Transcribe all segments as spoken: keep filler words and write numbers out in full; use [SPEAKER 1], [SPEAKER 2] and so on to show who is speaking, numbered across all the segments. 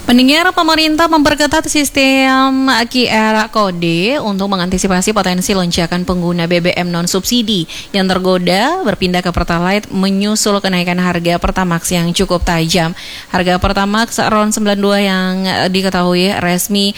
[SPEAKER 1] Pendengar, pemerintah memperketat sistem Q R Code untuk mengantisipasi potensi lonjakan pengguna B B M non-subsidi yang tergoda berpindah ke Pertalite menyusul kenaikan harga Pertamax yang cukup tajam. Harga Pertamax RON sembilan puluh dua yang diketahui resmi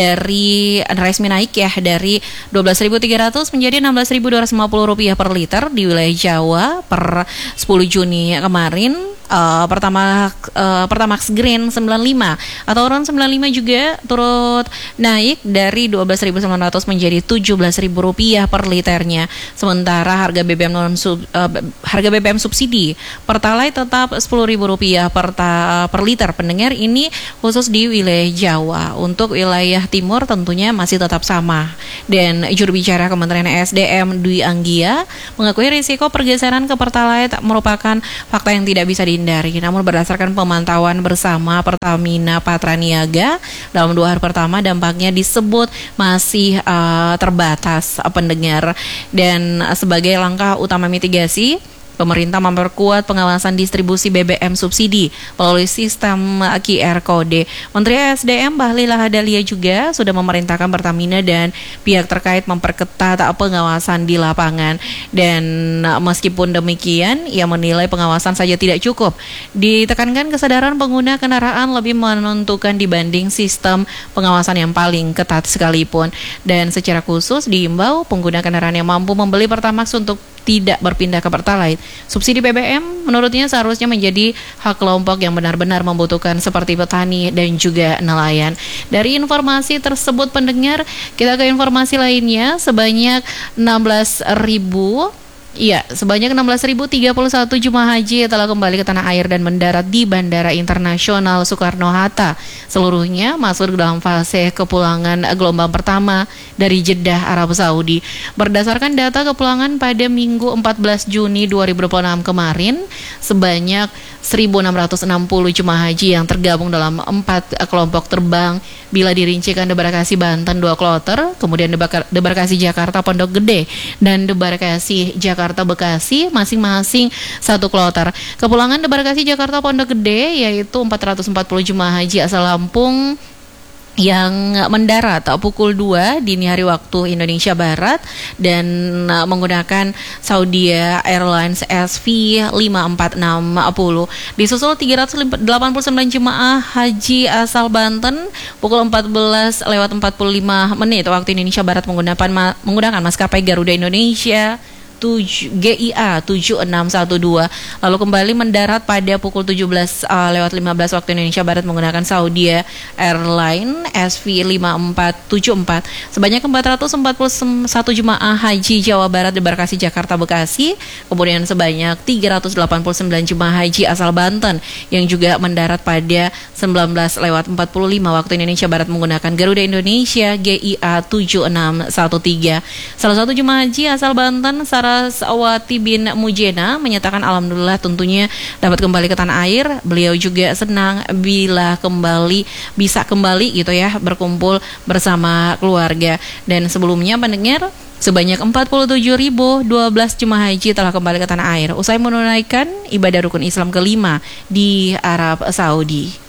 [SPEAKER 1] dari resmi naik ya dari dua belas ribu tiga ratus menjadi enam belas ribu dua ratus lima puluh rupiah per liter di wilayah Jawa per sepuluh Juni kemarin. Uh, pertama uh, Pertamax Green sembilan puluh lima atau RON sembilan puluh lima juga turut naik dari dua belas ribu sembilan ratus menjadi tujuh belas ribu rupiah per liternya. Sementara harga B B M non sub, uh, harga B B M subsidi Pertalite tetap sepuluh ribu rupiah per ta, per liter. Pendengar, ini khusus di wilayah Jawa. Untuk wilayah timur tentunya masih tetap sama. Dan juru bicara Kementerian S D M Dwi Anggia mengakui risiko pergeseran ke Pertalite merupakan fakta yang tidak bisa dihindari. Namun berdasarkan pemantauan bersama Pertamina Patraniaga dalam dua hari pertama dampaknya disebut masih uh, terbatas, pendengar. Dan sebagai langkah utama mitigasi, pemerintah memperkuat pengawasan distribusi B B M subsidi melalui sistem Q R Code. Menteri S D M Bahlil Lahadalia juga sudah memerintahkan Pertamina dan pihak terkait memperketat pengawasan di lapangan. Dan meskipun demikian, ia menilai pengawasan saja tidak cukup. Ditekankan kesadaran pengguna kendaraan lebih menentukan dibanding sistem pengawasan yang paling ketat sekalipun. Dan secara khusus diimbau pengguna kendaraan yang mampu membeli Pertamax untuk tidak berpindah ke Pertalite. Subsidi B B M menurutnya seharusnya menjadi hak kelompok yang benar-benar membutuhkan seperti petani dan juga nelayan. Dari informasi tersebut, pendengar, kita ke informasi lainnya. Sebanyak enam belas ribu Iya, sebanyak enam belas ribu tiga puluh satu jemaah haji telah kembali ke tanah air dan mendarat di Bandara Internasional Soekarno-Hatta. Seluruhnya masuk dalam fase kepulangan gelombang pertama dari Jeddah, Arab Saudi. Berdasarkan data kepulangan pada Minggu empat belas Juni dua ribu dua puluh enam kemarin, sebanyak seribu enam ratus enam puluh jemaah haji yang tergabung dalam empat kelompok terbang. Bila dirincikan, Debarkasi Banten dua kloter, kemudian Debarkasi Jakarta Pondok Gede dan Debarkasi Jakarta Bekasi masing-masing satu kloter. Kepulangan Debarkasi Jakarta Pondok Gede yaitu empat ratus empat puluh jemaah haji asal Lampung yang mendarat pukul dua dini hari waktu Indonesia Barat dan menggunakan Saudi Airlines S V lima empat enam nol. Disusul tiga ratus delapan puluh sembilan jemaah haji asal Banten pukul empat belas lewat empat puluh lima menit waktu Indonesia Barat menggunakan menggunakan maskapai Garuda Indonesia G I A tujuh enam satu dua, lalu kembali mendarat pada pukul tujuh belas lewat lima belas waktu Indonesia Barat menggunakan Saudi Airlines S V lima empat tujuh empat. Sebanyak empat ratus empat puluh satu jemaah haji Jawa Barat Debarkasi Jakarta Bekasi, kemudian sebanyak tiga ratus delapan puluh sembilan jemaah haji asal Banten yang juga mendarat pada sembilan belas lewat empat puluh lima waktu Indonesia Barat menggunakan Garuda Indonesia G I A tujuh enam satu tiga. Salah satu jemaah haji asal Banten, Saraswati bin Mujena, menyatakan alhamdulillah tentunya dapat kembali ke tanah air. Beliau juga senang bila kembali bisa kembali gitu ya berkumpul bersama keluarga. Dan sebelumnya, pendengar, sebanyak empat puluh tujuh ribu dua belas jemaah haji telah kembali ke tanah air usai menunaikan ibadah rukun Islam kelima di Arab Saudi.